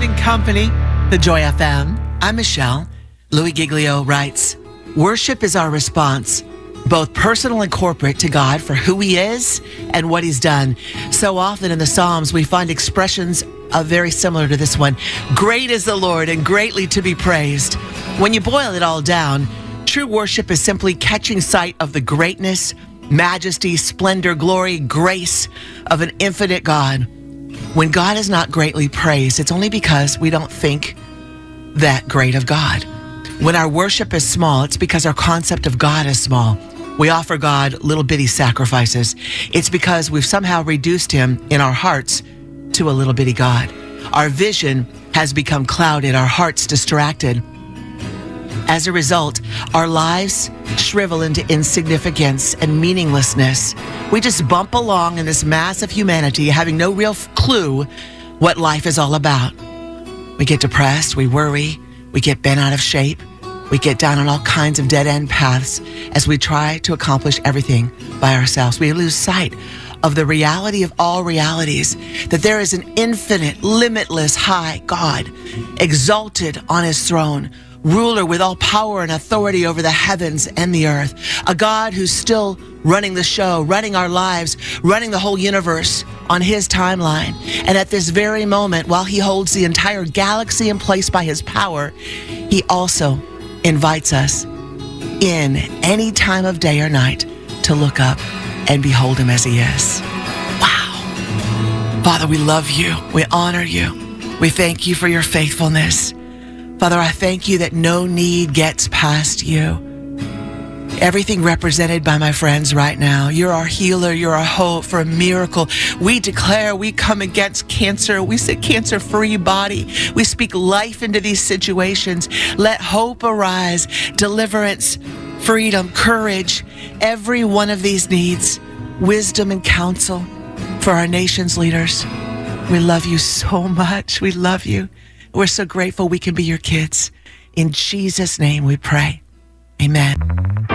Living Company, the Joy FM. I'm Michelle. Louis Giglio writes, worship is our response, both personal and corporate, to God for who he is and what he's done. So often in the Psalms, we find expressions very similar to this one. Great is the Lord and greatly to be praised. When you boil it all down, true worship is simply catching sight of the greatness, majesty, splendor, glory, grace of an infinite God. When God is not greatly praised, it's only because we don't think that great of God. When our worship is small, it's because our concept of God is small. We offer God little bitty sacrifices. It's because we've somehow reduced him in our hearts to a little bitty God. Our vision has become clouded, our hearts distracted. As a result, our lives shrivel into insignificance and meaninglessness. We just bump along in this mass of humanity, having no real clue what life is all about. We get depressed, we worry, we get bent out of shape, we get down on all kinds of dead-end paths as we try to accomplish everything by ourselves. We lose sight of the reality of all realities, that there is an infinite, limitless, high God, exalted on his throne, ruler with all power and authority over the heavens and the earth, a God who's still running the show, running our lives, running the whole universe on his timeline. And at this very moment, while he holds the entire galaxy in place by his power, he also invites us in any time of day or night to look up and behold him as he is. Wow. Father, we love you. We honor you. We thank you for your faithfulness. Father, I thank you that no need gets past you. Everything represented by my friends right now, you're our healer, you're our hope for a miracle. We declare, we come against cancer. We say cancer-free body. We speak life into these situations. Let hope arise, deliverance, freedom, courage. Every one of these needs wisdom and counsel for our nation's leaders. We love you so much. We love you. We're so grateful we can be your kids. In Jesus' name we pray. Amen.